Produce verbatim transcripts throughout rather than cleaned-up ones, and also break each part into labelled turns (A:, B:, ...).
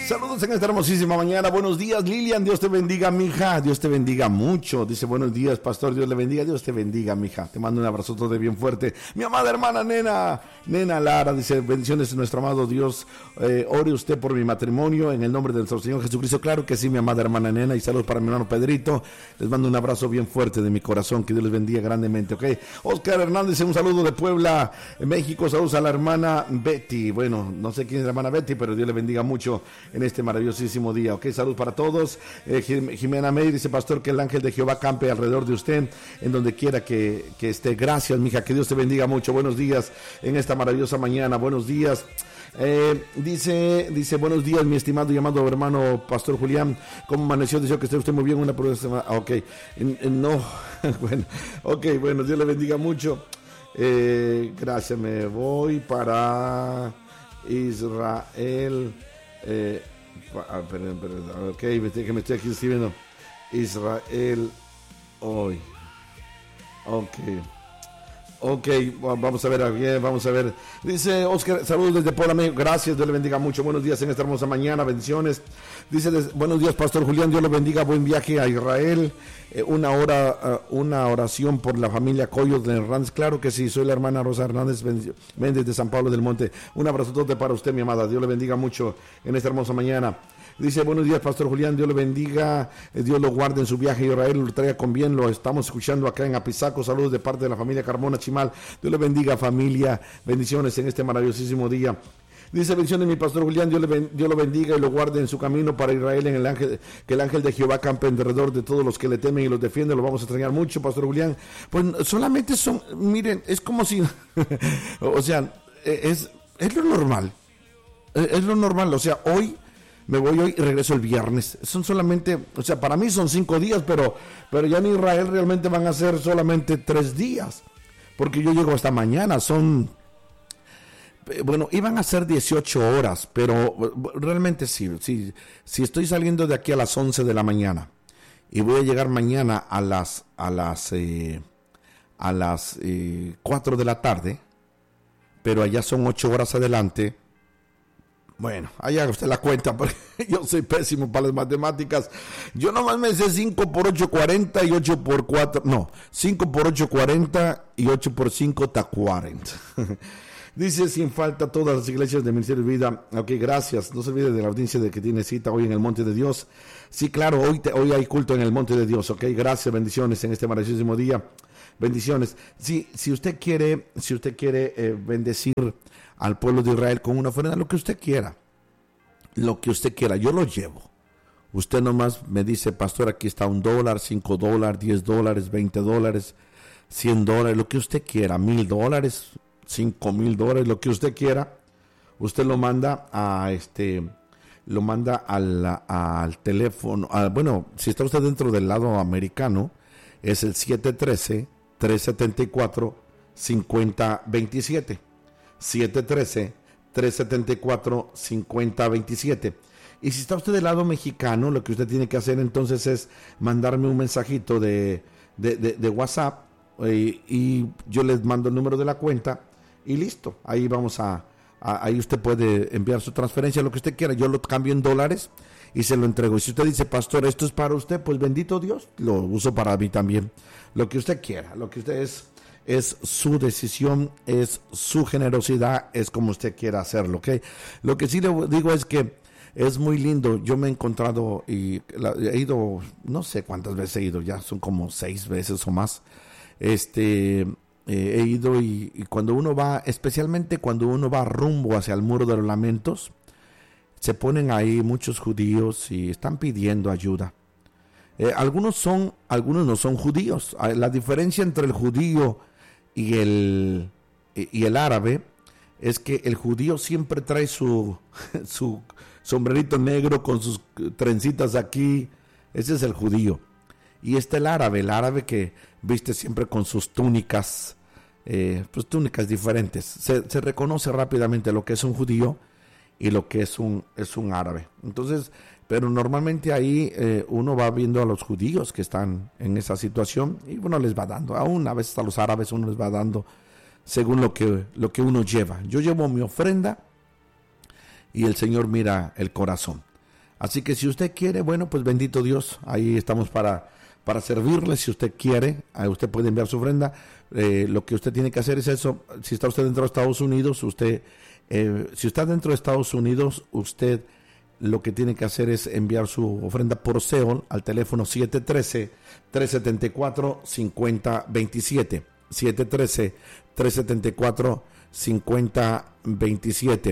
A: Saludos en esta hermosísima mañana. Buenos días, Lilian. Dios te bendiga, mija. Dios te bendiga mucho. Dice, buenos días, pastor. Dios le bendiga. Dios te bendiga, mija. Te mando un abrazo todo de bien fuerte. Mi amada hermana, nena. Nena Lara, dice, bendiciones de nuestro amado Dios. Eh, ore usted por mi matrimonio en el nombre de nuestro Señor Jesucristo. Claro que sí, mi amada hermana, nena. Y saludos para mi hermano Pedrito. Les mando un abrazo bien fuerte de mi corazón. Que Dios les bendiga grandemente, ¿ok? Oscar Hernández, un saludo de Puebla, México. Saludos a la hermana Betty. Bueno, no sé quién es la hermana Betty, pero Dios le bendiga mucho en este maravillosísimo día, ok, salud para todos. eh, Jimena May dice, pastor, que el ángel de Jehová campe alrededor de usted, en donde quiera que, que esté. Gracias, mija, que Dios te bendiga mucho. Buenos días en esta maravillosa mañana, buenos días. Eh, dice, dice, buenos días, mi estimado y amado hermano pastor Julián, ¿cómo amaneció? Deseo que esté usted muy bien, una próxima, ah, ok, no, bueno, ok, bueno, Dios le bendiga mucho. Eh, gracias, me voy para Israel. Eh, ah, perdón, perdón, ok, que me estoy aquí escribiendo Israel hoy. Ok, ok, vamos a ver bien, vamos a ver. Dice Oscar, saludos desde Puebla, México. Gracias, Dios le bendiga mucho. Buenos días en esta hermosa mañana, bendiciones. Dice, buenos días, pastor Julián, Dios le bendiga, buen viaje a Israel. Eh, una hora, uh, una oración por la familia Coyos de Hernández. Claro que sí, soy la hermana Rosa Hernández Méndez de San Pablo del Monte. Un abrazo todo para usted, mi amada. Dios le bendiga mucho en esta hermosa mañana. Dice, buenos días, pastor Julián, Dios le bendiga, eh, Dios lo guarde en su viaje a Israel, lo traiga con bien, lo estamos escuchando acá en Apizaco. Saludos de parte de la familia Carmona Chimal. Dios le bendiga, familia, bendiciones en este maravillosísimo día. Dice, bendiciones mi pastor Julián, Dios, le ben, Dios lo bendiga y lo guarde en su camino para Israel, en el ángel, que el ángel de Jehová campe alrededor de todos los que le temen y los defiende. Lo vamos a extrañar mucho, pastor Julián. Pues solamente son, miren, es como si, o sea, es, es lo normal, es lo normal, o sea, hoy me voy hoy y regreso el viernes. Son solamente, o sea, para mí son cinco días, pero, pero ya en Israel realmente van a ser solamente tres días, porque yo llego hasta mañana, son... Bueno, iban a ser dieciocho horas, pero realmente sí, sí, si estoy saliendo de aquí a las once de la mañana y voy a llegar mañana a las a las eh, a las eh, cuatro de la tarde, pero allá son ocho horas adelante. Bueno, allá usted la cuenta, porque yo soy pésimo para las matemáticas. Yo nomás me sé cinco por ocho, cuarenta y ocho por cuatro, no, cinco por ocho, cuarenta y ocho por cinco está cuarenta. Dice, sin falta, todas las iglesias de Ministerio de Vida. Ok, gracias. No se olvide de la audiencia de que tiene cita hoy en el Monte de Dios. Sí, claro, hoy, te, hoy hay culto en el Monte de Dios. Ok, gracias, bendiciones en este maravillosísimo día. Bendiciones. Sí, si usted quiere, si usted quiere eh, bendecir al pueblo de Israel con una ofrenda, lo que usted quiera. Lo que usted quiera, yo lo llevo. Usted nomás me dice, pastor, aquí está un dólar, cinco dólares, diez dólares, veinte dólares, cien dólares, lo que usted quiera, mil dólares. Cinco mil dólares, lo que usted quiera, usted lo manda a este, lo manda al, al teléfono, a, bueno, si está usted dentro del lado americano, es el siete uno tres, tres siete cuatro, cinco cero dos siete, siete uno tres, tres siete cuatro, cinco cero dos siete. Y si está usted del lado mexicano, lo que usted tiene que hacer entonces es mandarme un mensajito de, de, de, de WhatsApp, y, y yo les mando el número de la cuenta. Y listo, ahí vamos a, a, ahí usted puede enviar su transferencia, lo que usted quiera, yo lo cambio en dólares y se lo entrego. Y si usted dice, pastor, esto es para usted, pues bendito Dios, lo uso para mí también. Lo que usted quiera, lo que usted es, es su decisión, es su generosidad, es como usted quiera hacerlo, ¿ok? Lo que sí le digo es que es muy lindo. Yo me he encontrado y la, he ido, no sé cuántas veces he ido, ya son como seis veces o más, este... Eh, he ido y, y cuando uno va, especialmente cuando uno va rumbo hacia el Muro de los Lamentos, se ponen ahí muchos judíos y están pidiendo ayuda. Eh, algunos son, algunos no son judíos. La diferencia entre el judío y el, y el árabe es que el judío siempre trae su, su sombrerito negro con sus trencitas aquí. Ese es el judío. Y está el árabe, el árabe que viste siempre con sus túnicas, eh, pues túnicas diferentes. Se, se reconoce rápidamente lo que es un judío y lo que es un, es un árabe. Entonces, pero normalmente ahí eh, uno va viendo a los judíos que están en esa situación y uno les va dando. Aún a veces a los árabes uno les va dando según lo que, lo que uno lleva. Yo llevo mi ofrenda y el Señor mira el corazón. Así que si usted quiere, bueno, pues bendito Dios, ahí estamos para, para servirle. Si usted quiere, usted puede enviar su ofrenda. Eh, lo que usted tiene que hacer es eso. Si está usted dentro de Estados Unidos, usted, eh, si está dentro de Estados Unidos, usted lo que tiene que hacer es enviar su ofrenda por Seol al teléfono siete uno tres, tres siete cuatro, cinco cero dos siete. siete uno tres, tres siete cuatro, cinco cero dos siete.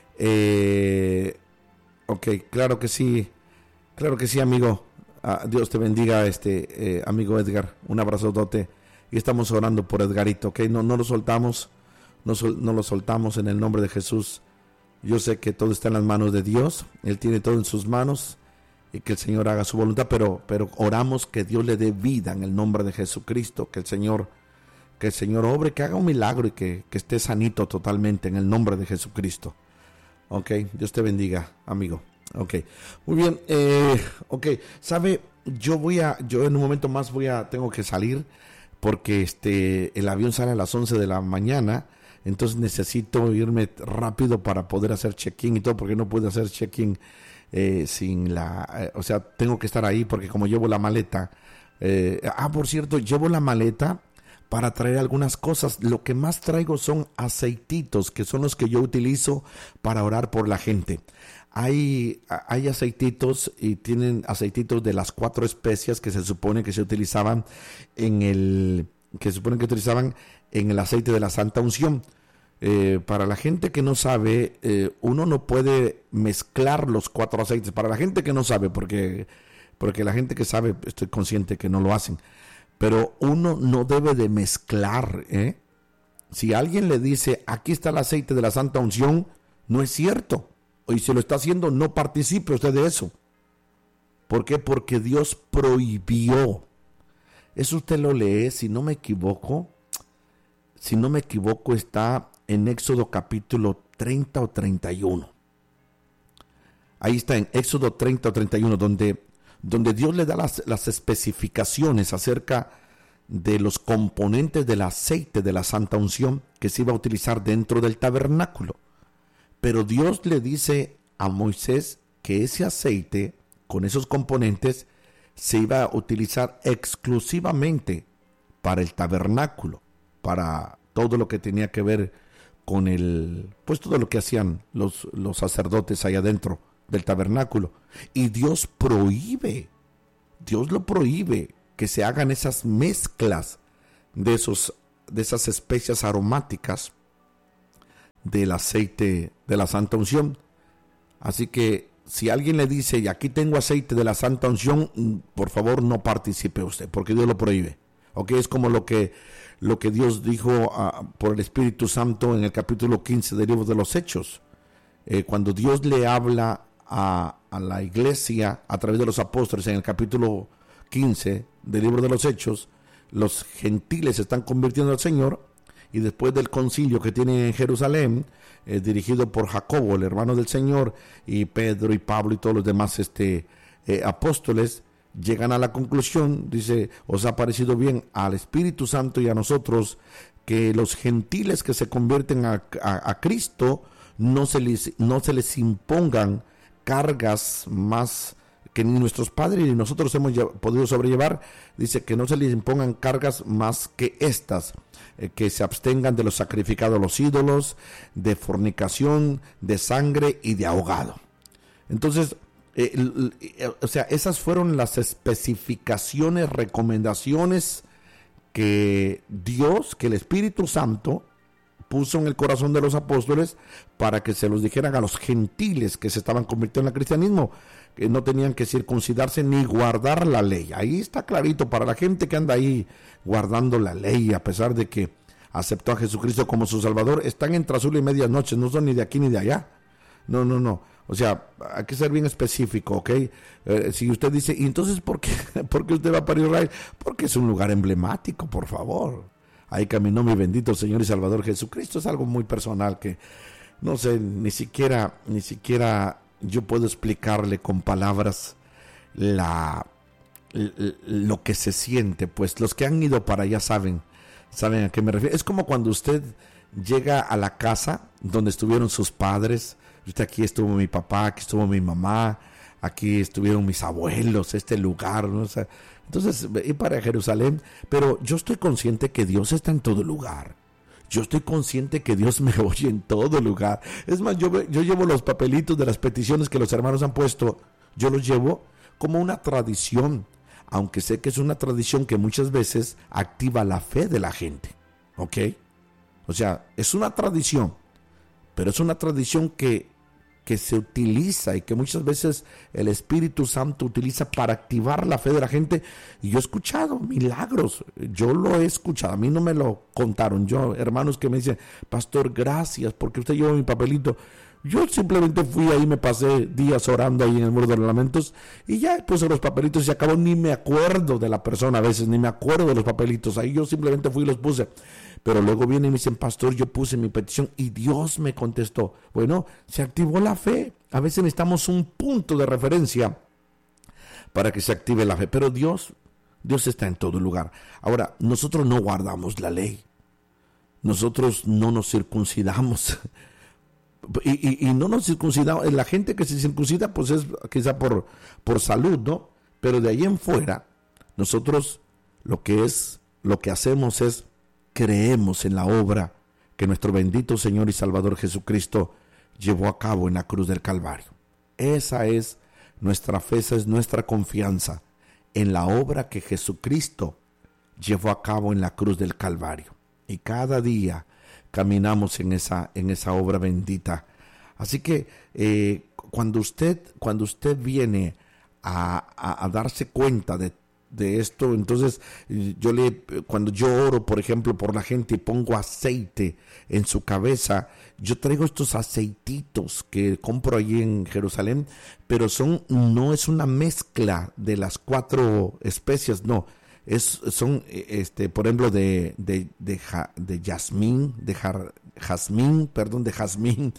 A: Eh, ok, claro que sí, claro que sí, amigo. Ah, Dios te bendiga, este eh, amigo Edgar. Un abrazote. Y estamos orando por Edgarito, ok. No, no lo soltamos, no, sol, no lo soltamos en el nombre de Jesús. Yo sé que todo está en las manos de Dios. Él tiene todo en sus manos y que el Señor haga su voluntad. Pero, pero oramos que Dios le dé vida en el nombre de Jesucristo. Que el Señor, que el Señor obre, que haga un milagro y que, que esté sanito totalmente en el nombre de Jesucristo. Ok, Dios te bendiga, amigo. Ok, muy bien. Eh, ok, sabe, yo voy a, yo en un momento más voy a, tengo que salir porque este, el avión sale a las once de la mañana. Entonces necesito irme rápido para poder hacer check-in y todo, porque no puedo hacer check-in eh, sin la... Eh, o sea, tengo que estar ahí porque como llevo la maleta... Eh, ah, por cierto, llevo la maleta para traer algunas cosas. Lo que más traigo son aceititos, que son los que yo utilizo para orar por la gente. Hay, hay aceititos y tienen aceititos de las cuatro especias que se supone que se utilizaban en el... que se supone que utilizaban en el aceite de la Santa Unción. Eh, para la gente que no sabe, eh, uno no puede mezclar los cuatro aceites. Para la gente que no sabe, porque, porque la gente que sabe, estoy consciente que no lo hacen, pero uno no debe de mezclar, ¿eh? Si alguien le dice, aquí está el aceite de la Santa Unción, no es cierto. Y si lo está haciendo, no participe usted de eso. ¿Por qué? Porque Dios prohibió. Eso usted lo lee, si no me equivoco, si no me equivoco, está en Éxodo capítulo treinta o treinta y uno. Ahí está en Éxodo treinta o treinta y uno, donde, donde Dios le da las, las especificaciones acerca de los componentes del aceite de la Santa Unción que se iba a utilizar dentro del tabernáculo. Pero Dios le dice a Moisés que ese aceite, con esos componentes, se iba a utilizar exclusivamente para el tabernáculo, para todo lo que tenía que ver con el, pues todo lo que hacían los, los sacerdotes allá adentro del tabernáculo. Y Dios prohíbe, Dios lo prohíbe que se hagan esas mezclas de, esos, de esas especias aromáticas del aceite de la Santa Unción. Así que si alguien le dice, y aquí tengo aceite de la Santa Unción, por favor no participe usted, porque Dios lo prohíbe. Ok, es como lo que, lo que Dios dijo uh, por el Espíritu Santo en el capítulo quince del libro de los Hechos. Eh, cuando Dios le habla a, a la iglesia a través de los apóstoles en el capítulo quince del libro de los Hechos, los gentiles se están convirtiendo al Señor, y después del concilio que tienen en Jerusalén, eh, dirigido por Jacobo, el hermano del Señor, y Pedro y Pablo y todos los demás este, eh, apóstoles, llegan a la conclusión, dice, os ha parecido bien al Espíritu Santo y a nosotros que los gentiles que se convierten a, a, a Cristo no se les, no se les impongan cargas más que ni nuestros padres ni nosotros hemos podido sobrellevar. Dice que no se les impongan cargas más que estas, eh, que se abstengan de lo sacrificado a los ídolos, de fornicación, de sangre y de ahogado. Entonces, eh, eh, o sea, esas fueron las especificaciones, recomendaciones que Dios, que el Espíritu Santo puso en el corazón de los apóstoles para que se los dijeran a los gentiles que se estaban convirtiendo al cristianismo, que no tenían que circuncidarse ni guardar la ley. Ahí está clarito para la gente que anda ahí guardando la ley, a pesar de que aceptó a Jesucristo como su Salvador, están entre azul y medias noches, no son ni de aquí ni de allá. No, no, no. O sea, hay que ser bien específico, ¿ok? Eh, si usted dice, ¿y entonces por qué, por qué usted va para Israel? Porque es un lugar emblemático, por favor. Ahí caminó mi bendito Señor y Salvador Jesucristo. Es algo muy personal que, no sé, ni siquiera, ni siquiera yo puedo explicarle con palabras la, lo que se siente. Pues los que han ido para allá saben, saben a qué me refiero. Es como cuando usted llega a la casa donde estuvieron sus padres. Usted, aquí estuvo mi papá, aquí estuvo mi mamá, aquí estuvieron mis abuelos, este lugar, ¿no? O sea, entonces, ir para Jerusalén, pero yo estoy consciente que Dios está en todo lugar. Yo estoy consciente que Dios me oye en todo lugar. Es más, yo, yo llevo los papelitos de las peticiones que los hermanos han puesto, yo los llevo como una tradición, aunque sé que es una tradición que muchas veces activa la fe de la gente, ¿ok? O sea, es una tradición, pero es una tradición que, que se utiliza y que muchas veces el Espíritu Santo utiliza para activar la fe de la gente. Y yo he escuchado milagros, yo lo he escuchado, a mí no me lo contaron. Yo, hermanos que me dicen, pastor, gracias porque usted llevó mi papelito. Yo simplemente fui ahí, me pasé días orando ahí en el Muro de los Lamentos y ya puse los papelitos y se acabó. Ni me acuerdo de la persona a veces, ni me acuerdo de los papelitos. Ahí yo simplemente fui y los puse. Pero luego vienen y me dicen, pastor, yo puse mi petición y Dios me contestó. Bueno, se activó la fe. A veces necesitamos un punto de referencia para que se active la fe. Pero Dios, Dios está en todo lugar. Ahora, nosotros no guardamos la ley. Nosotros no nos circuncidamos. Y, y, y no nos circuncidamos. La gente que se circuncida pues es quizá por, por salud, ¿no? Pero de ahí en fuera, nosotros lo que es, lo que hacemos es creemos en la obra que nuestro bendito Señor y Salvador Jesucristo llevó a cabo en la cruz del Calvario. Esa es nuestra fe, esa es nuestra confianza en la obra que Jesucristo llevó a cabo en la cruz del Calvario. Y cada día caminamos en esa, en esa obra bendita. Así que eh, cuando usted, cuando usted viene a, a, a darse cuenta de, de esto, entonces yo le, cuando yo oro, por ejemplo, por la gente y pongo aceite en su cabeza, yo traigo estos aceititos que compro allí en Jerusalén, pero son, no es una mezcla de las cuatro especias, no. Es, son, este, por ejemplo, de, de, de, de jazmín, de jar, jazmín, perdón, de jazmín,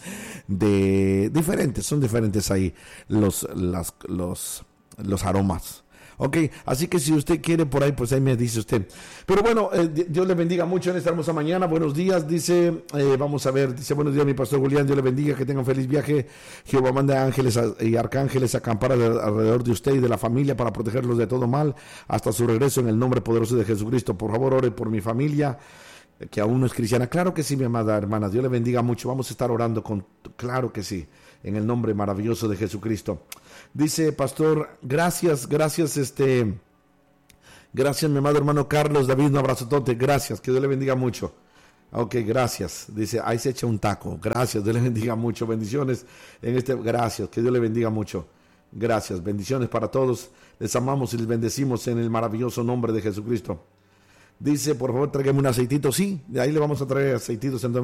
A: de diferentes, son diferentes ahí los, las, los, los aromas. Ok, así que si usted quiere por ahí, pues ahí me dice usted. Pero bueno, eh, Dios le bendiga mucho en esta hermosa mañana. Buenos días, dice, eh, vamos a ver, dice, buenos días mi pastor Julián, Dios le bendiga, que tenga un feliz viaje. Jehová manda ángeles y arcángeles a acampar alrededor de usted y de la familia para protegerlos de todo mal hasta su regreso en el nombre poderoso de Jesucristo. Por favor, ore por mi familia, que aún no es cristiana. Claro que sí, mi amada hermana, Dios le bendiga mucho. Vamos a estar orando con, claro que sí, en el nombre maravilloso de Jesucristo. Dice, pastor, gracias, gracias, este, gracias, mi amado hermano Carlos David, un abrazotote, gracias, que Dios le bendiga mucho. Ok, gracias, dice, ahí se echa un taco, gracias, Dios le bendiga mucho, bendiciones en este, gracias, que Dios le bendiga mucho, gracias, bendiciones para todos, les amamos y les bendecimos en el maravilloso nombre de Jesucristo. Dice, por favor, tráigame un aceitito, sí, de ahí le vamos a traer aceititos en